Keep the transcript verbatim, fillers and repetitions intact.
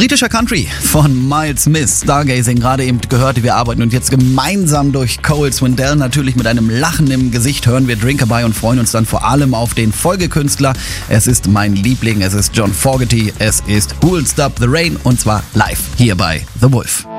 Britischer Country von Miles Smith, Stargazing, gerade eben gehört. Wir arbeiten uns jetzt gemeinsam durch Cole Swindell. Natürlich mit einem Lachen im Gesicht hören wir Drinkerby und freuen uns dann vor allem auf den Folgekünstler. Es ist mein Liebling, es ist John Fogerty, es ist Who'll Stop the Rain und zwar live hier bei The Wolf.